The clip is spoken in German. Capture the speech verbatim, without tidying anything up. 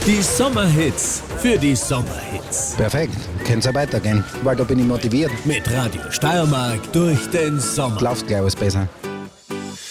Die Sommerhits für die Sommerhits. Perfekt, kann's ja weitergehen, weil da bin ich motiviert. Mit Radio Steiermark durch den Sommer. Läuft gleich alles besser.